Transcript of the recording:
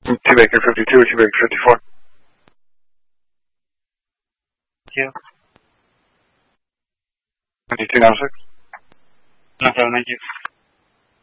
T-Baker 52 or T-Baker 54? Thank you. 5296? No problem, thank you.